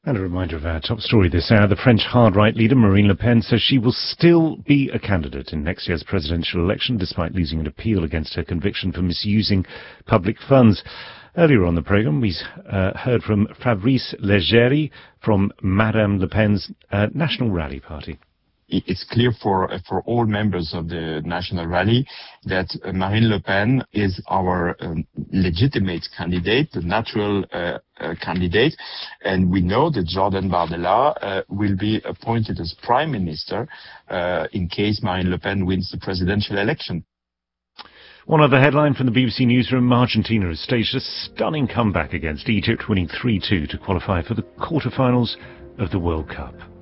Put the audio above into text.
And a reminder of our top story this hour. The French hard-right leader Marine Le Pen says she will still be a candidate in next year's presidential election, despite losing an appeal against her conviction for misusing public funds. Earlier on the programme, we heard from Fabrice Leggeri from Madame Le Pen's National Rally Party. It's clear for all members of the National Rally that Marine Le Pen is our legitimate candidate, the natural candidate, and we know that Jordan Bardella will be appointed as Prime Minister in case Marine Le Pen wins the presidential election. One other headline from the BBC Newsroom: Argentina has staged a stunning comeback against Egypt, winning 3-2 to qualify for the quarter-finals of the World Cup.